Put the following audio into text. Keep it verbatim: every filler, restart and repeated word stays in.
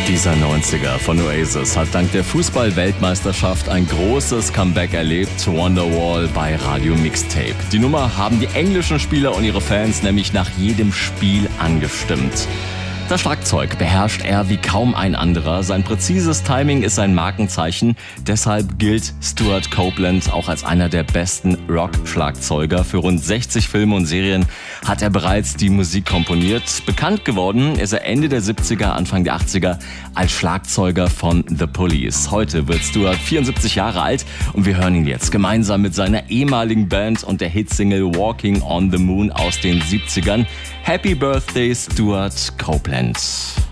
Dieser neunziger von Oasis hat dank der Fußball-Weltmeisterschaft ein großes Comeback erlebt. Wonderwall bei Radio Mixtape. Die Nummer haben die englischen Spieler und ihre Fans nämlich nach jedem Spiel angestimmt. Das Schlagzeug beherrscht er wie kaum ein anderer. Sein präzises Timing ist sein Markenzeichen. Deshalb gilt Stewart Copeland auch als einer der besten Rock-Schlagzeuger. Für rund sechzig Filme und Serien hat er bereits die Musik komponiert. Bekannt geworden ist er Ende der siebziger, Anfang der achtziger als Schlagzeuger von The Police. Heute wird Stewart vierundsiebzig Jahre alt und wir hören ihn jetzt gemeinsam mit seiner ehemaligen Band und der Hitsingle Walking on the Moon aus den siebzigern. Happy Birthday, Stewart Copeland.